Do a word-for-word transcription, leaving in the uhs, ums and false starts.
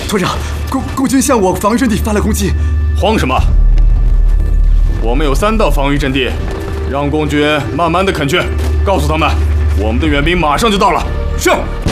团长，共共军向我防御阵地发来攻击。 慌什么？我们有三道防御阵地，让共军慢慢的啃去。告诉他们，我们的援兵马上就到了。是。